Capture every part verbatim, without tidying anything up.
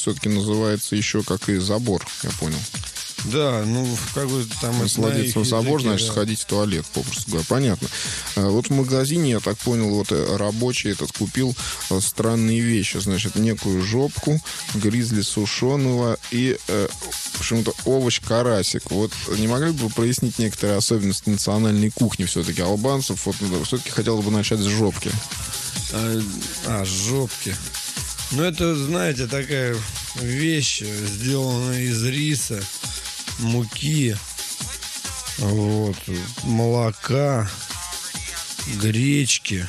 все-таки называется еще как и забор, я понял. Да, ну, как бы там... Сладиться в забор, языке, значит, да. сходить в туалет, попросту говоря. Понятно. А вот в магазине, я так понял, вот рабочий этот купил странные вещи. Значит, некую жопку, гризли сушеного и э, почему-то овощ-карасик. Вот не могли бы вы прояснить некоторые особенности национальной кухни все-таки албанцев? Вот все-таки хотелось бы начать с жопки. А, а жопки. Ну, это, знаете, такая вещь, сделанная из риса, муки, вот, молока, гречки,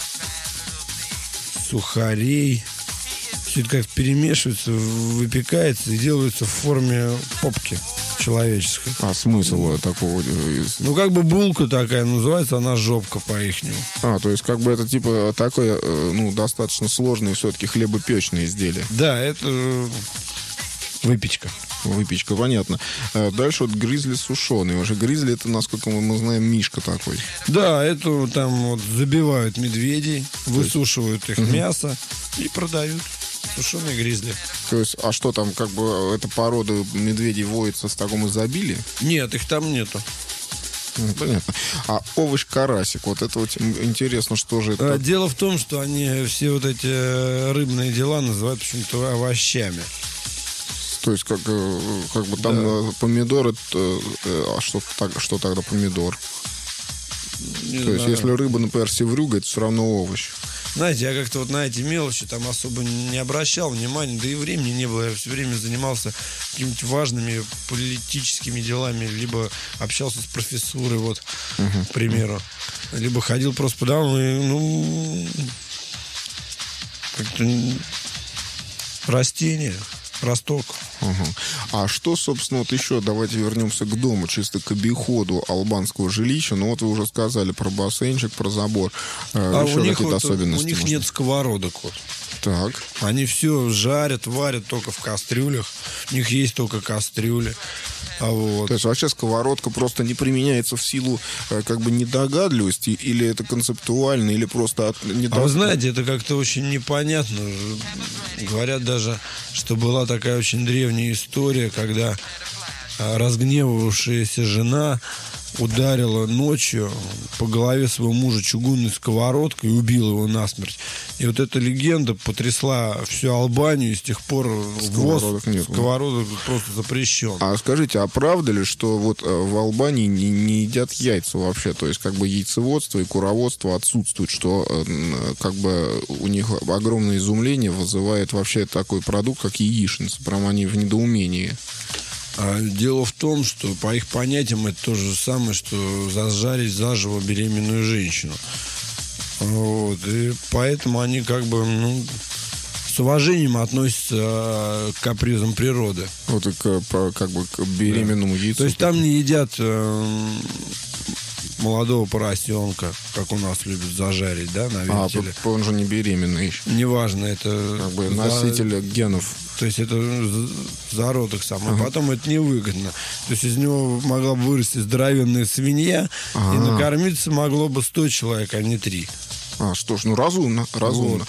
сухарей. Все это как перемешивается, выпекается и делается в форме попки человеческой. А смысл такого? Ну, как бы булка такая, называется она жопка по-ихнему. А, то есть как бы это типа такое, ну, достаточно сложное все-таки хлебопечное изделие. Да, это выпечка. Выпечка, понятно. Дальше вот гризли сушеный. Уже гризли, это, насколько мы, мы знаем, мишка такой. Да, это там вот забивают медведей, высушивают их угу. мясо и продают. Сушеные гризли. То есть, а что там, как бы, эта порода медведей водится в таком изобилии? Нет, их там нету. Ну, понятно. А овощ-карасик, вот это вот интересно, что же это? Дело в том, что они все вот эти рыбные дела называют почему-то овощами. То есть, как, как бы там да. помидор, это, а что, так, что тогда помидор? Не То знаю. есть, если рыба, например, севрюга, это все равно овощ. Знаете, я как-то вот на эти мелочи там особо не обращал внимания, да и времени не было. Я все время занимался какими-то важными политическими делами, либо общался с профессурой, вот, uh-huh. к примеру. Либо ходил просто по домам и, ну, как-то растения. Росток. Ага. А что, собственно, вот еще, давайте вернемся к дому, чисто к обиходу албанского жилища. Ну, вот вы уже сказали про бассейнчик, про забор. А еще у них, какие-то вот, особенности? у них можно? нет сковородок. Вот. Так. Они все жарят, варят только в кастрюлях. У них есть только кастрюли. А вот. То есть вообще сковородка просто не применяется в силу как бы недогадливости, или это концептуально, или просто от недо... А вы знаете, это как-то очень непонятно. Говорят даже, что была такая очень древняя история, когда разгневавшаяся жена ударила ночью по голове своего мужа чугунной сковородкой и убила его насмерть. И вот эта легенда потрясла всю Албанию, и с тех пор сковородок ввоз нет. сковородок просто запрещен. А скажите, а правда ли, что вот в Албании не, не едят яйца вообще? То есть как бы яйцеводство и куроводство отсутствует, что как бы у них огромное изумление вызывает вообще такой продукт, как яичница. Прям они в недоумении. А дело в том, что по их понятиям это то же самое, что зажарить заживо беременную женщину. Вот. И поэтому они как бы, ну, с уважением относятся к капризам природы. Вот и к, как бы к беременному да. яйцу. То есть там не едят э, молодого поросенка, как у нас любят зажарить, да, на вертеле. А, он же не беременный еще. Неважно, это... Как бы носитель за... генов. То есть это зародок сам. Ага. А потом это невыгодно. То есть из него могла бы вырасти здоровенная свинья, ага. и накормиться могло бы сто человек, а не три. А, что ж, ну разумно, разумно.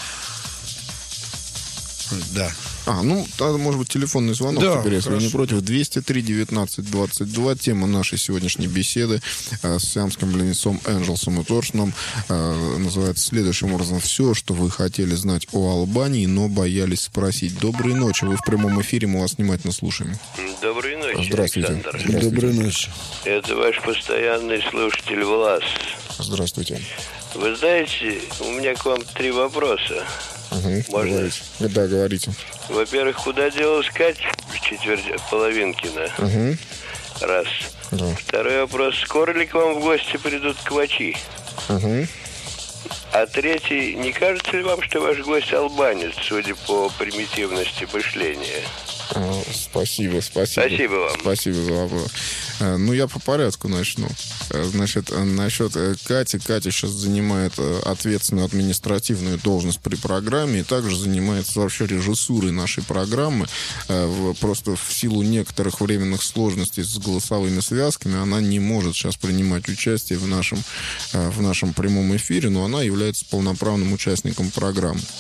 Вот. Да. А, ну, тогда, может быть, телефонный звонок да, теперь, если хорошо. вы не против. двести три девятнадцать двадцать два. Тема нашей сегодняшней беседы э, с сиамским близнецом Энджелсом и Торшином э, называется следующим образом: все, что вы хотели знать о Албании, но боялись спросить. Доброй ночи. Вы в прямом эфире, мы вас внимательно слушаем. Доброй ночи, Здравствуйте. Александр. Здравствуйте. Доброй ночи. Это ваш постоянный слушатель Влас. Здравствуйте. Вы знаете, у меня к вам три вопроса. Угу, можно? Говорите. Да, говорите. Во-первых, куда делась Кать в четверть Половинкина? Угу. Раз. Да. Второй вопрос. Скоро ли к вам в гости придут квачи? Угу. А третий. Не кажется ли вам, что ваш гость албанец, судя по примитивности мышления? Спасибо, спасибо. Спасибо вам. Спасибо за вопрос. Ну, я по порядку начну. Значит, насчет Кати. Катя сейчас занимает ответственную административную должность при программе и также занимается вообще режиссурой нашей программы. Просто в силу некоторых временных сложностей с голосовыми связками она не может сейчас принимать участие в нашем, в нашем прямом эфире, но она является полноправным участником программы.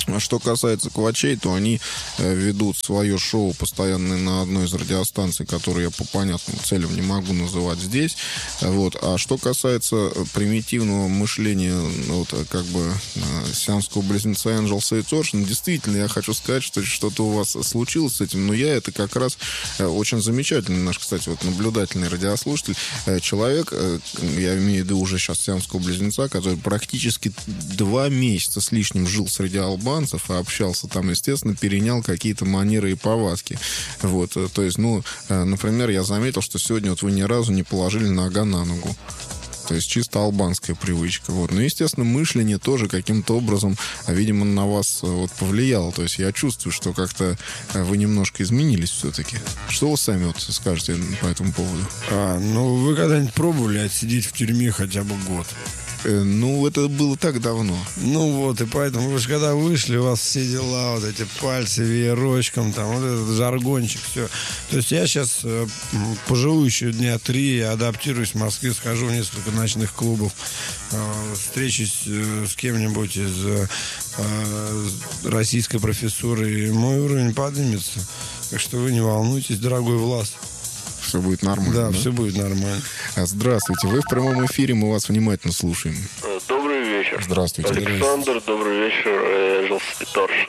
Что касается квачей, то они э, ведут свое шоу постоянно на одной из радиостанций, которые я по понятным целям не могу называть здесь. Вот. А что касается примитивного мышления, вот, как бы, э, сиамского близнеца Энджелса и Торшина, действительно, я хочу сказать, что что-то у вас случилось с этим, но я это как раз э, очень замечательный наш, кстати, вот наблюдательный радиослушатель, э, человек, э, я имею в виду уже сейчас сиамского близнеца, который практически два месяца с лишним жил среди албанцев, и общался там, естественно, перенял какие-то манеры и повадки. Вот, то есть, ну, например, я заметил, что сегодня вот вы ни разу не положили нога на ногу. То есть чисто албанская привычка. Вот. Ну, естественно, мышление тоже каким-то образом, видимо, на вас вот, повлияло. То есть я чувствую, что как-то вы немножко изменились все-таки. Что вы сами вот скажете по этому поводу? А, ну, вы когда-нибудь пробовали отсидеть в тюрьме хотя бы год? Ну, это было так давно. Ну вот, и поэтому вы же когда вышли, у вас все дела, вот эти пальцы веерочком, там, вот этот жаргончик, все. То есть я сейчас э, поживу еще дня три, адаптируюсь в Москве, схожу в несколько ночных клубов, э, встречусь э, с кем-нибудь из э, российской профессуры, и мой уровень поднимется. Так что вы не волнуйтесь, дорогой Влас. Все будет нормально. Да, да, все будет нормально. Здравствуйте, вы в прямом эфире, мы вас внимательно слушаем. Добрый вечер. Здравствуйте. Александр, добрый вечер, Энджелс и Торшин.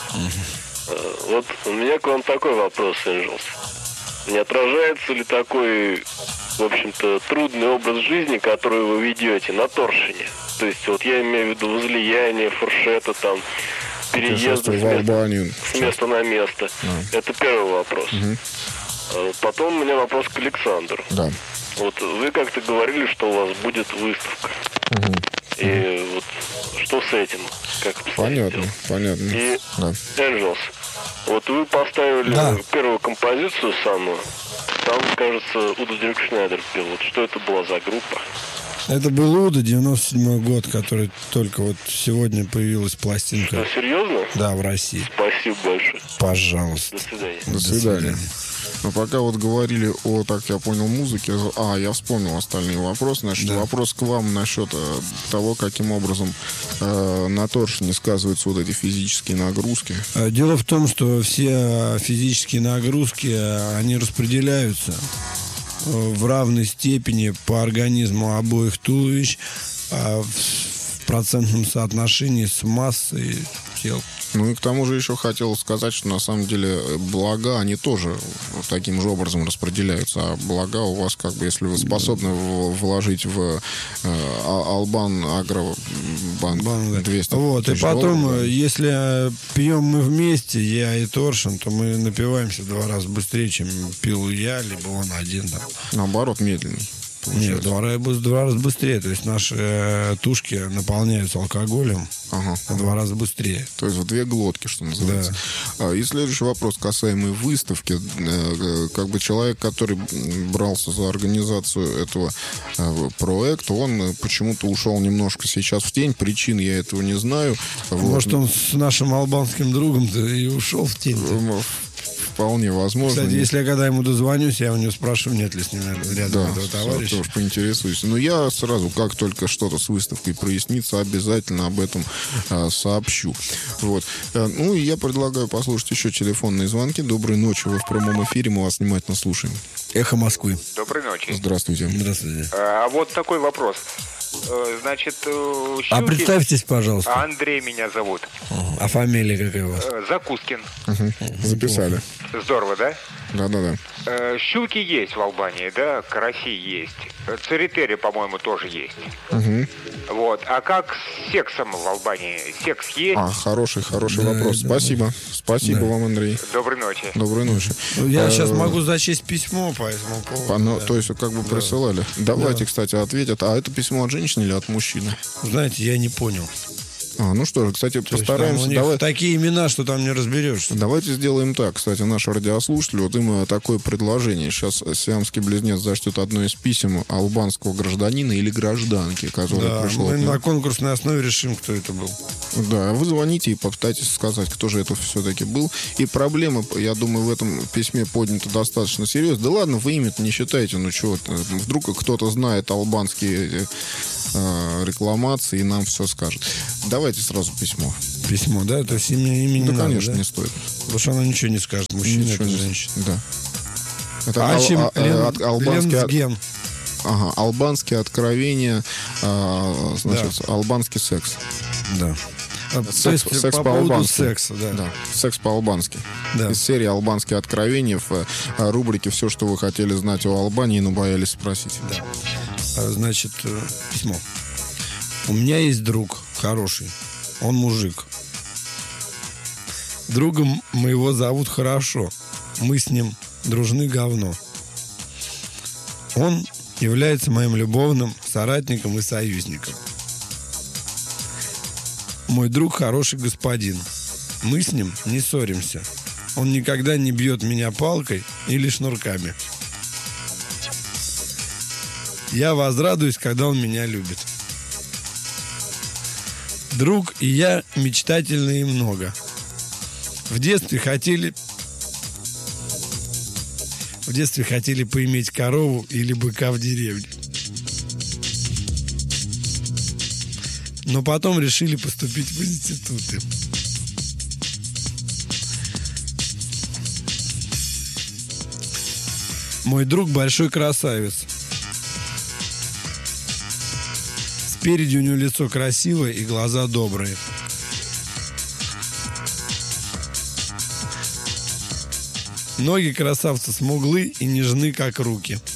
Угу. Вот у меня к вам такой вопрос, Энджелс. Не отражается ли такой, в общем-то, трудный образ жизни, который вы ведете на Торшине? То есть, вот я имею в виду возлияние, фуршета, там, переезды с места, с места на место. А. Это первый вопрос. Угу. Потом у меня вопрос к Александру. Да. Вот вы как-то говорили, что у вас будет выставка. Угу. И вот что с этим? Как понятно, понятно. И, да. Энджелс, вот вы поставили да. первую композицию самую. Там, кажется, Уда Диркшнайдер пел. Вот что это была за группа? Это был Уда, девяносто седьмой год, который только вот сегодня появилась пластинка. Что, серьезно? Да, в России. Спасибо большое. Пожалуйста. До свидания. До свидания. Но пока вот говорили о, так я понял, музыке, а, я вспомнил остальные вопросы. Значит, да. Вопрос к вам насчет э, того, каким образом э, на Торшине сказываются вот эти физические нагрузки. Дело в том, что все физические нагрузки, они распределяются в равной степени по организму обоих туловищ в процентном соотношении с массой тел. Ну и к тому же еще хотел сказать, что на самом деле блага, они тоже вот таким же образом распределяются. А блага у вас, как бы, если вы способны вложить в э, Албан Агробанк двести. Вот, и потом, долларов, если пьем мы вместе, я и Торшин, то мы напиваемся в два раза быстрее, чем пил я, либо он один. Там. Наоборот, медленней. Нет, в два раза, в два раза быстрее. То есть наши э, тушки наполняются алкоголем ага. в два раза быстрее. То есть в две глотки, что называется. Да. И следующий вопрос касаемый выставки. Как бы человек, который брался за организацию этого проекта, он почему-то ушел немножко сейчас в тень. Причин я этого не знаю. Может, вот. Он с нашим албанским другом-то и ушел в тень. Вполне возможно. Кстати, если я когда ему дозвонюсь, я у него спрошу, нет ли с ним рядом да, этого товарища. Да, тоже поинтересуюсь. Но я сразу, как только что-то с выставкой прояснится, обязательно об этом а, сообщу. Вот. А, ну, и я предлагаю послушать еще телефонные звонки. Доброй ночи, вы в прямом эфире, мы вас внимательно слушаем. Эхо Москвы. Доброй ночи. Здравствуйте. Здравствуйте. А, а вот такой вопрос. Значит, Щуки... А представьтесь, пожалуйста. Андрей меня зовут. А фамилия какая у вас? Закускин. Угу. Записали. Здорово, да? Да-да-да. Щуки есть в Албании, да? Караси есть. Церетери, по-моему, тоже есть. Угу. Вот. А как с сексом в Албании? Секс есть? А, хороший, хороший да, вопрос. Да, Спасибо. Да. Спасибо да. вам, Андрей. Доброй ночи. Доброй ночи. Я а, сейчас могу зачесть письмо по этому поводу. По, ну, да. То есть, как бы да. присылали. Давайте, да. кстати, ответят. А это письмо от женщины или от мужчины? Знаете, я не понял. А, ну что же, кстати, То постараемся. У них давай... такие имена, что там не разберешься. Давайте сделаем так. Кстати, наш радиослушатель, вот им такое предложение. Сейчас сиамский близнец зачтет одно из писем албанского гражданина или гражданки, который да, пришел. Мы на конкурсной основе решим, кто это был. Да, вы звоните и попытайтесь сказать, кто же это все-таки был. И проблема, я думаю, в этом письме поднята достаточно серьезно. Да ладно, вы имя-то не считаете, ну чего, вдруг кто-то знает албанские э, рекламации и нам все скажет. Давайте сразу письмо. письмо, да? То есть имя, имя не Да, надо, конечно, да? не стоит. Потому что она ничего не скажет, мужчина Ничего это не- женщина. Да. Это А ал- чем а- э, от- албанский, от- Ленсген? ага, албанские откровения, а, значит, албанский секс. Да. А, Секс, то есть секс по поводу по-албански. секса, да. Да, секс по-албански. Да. Из серии «Албанские откровения» в э, рубрике «Все, что вы хотели знать о Албании, но боялись спросить». Да. А, Значит, э, письмо. У меня есть друг хороший. Он мужик. Друга м- моего зовут Хорошо. Мы с ним дружны говно. Он является моим любовным соратником и союзником. Мой друг хороший господин. Мы с ним не ссоримся. Он никогда не бьет меня палкой или шнурками. Я возрадуюсь, когда он меня любит. Друг и я мечтательны и много. В детстве хотели... В детстве хотели поиметь корову или быка в деревне. Но потом решили поступить в институты. Мой друг большой красавец. Спереди у него лицо красивое и глаза добрые. Ноги красавца смуглы и нежны, как руки.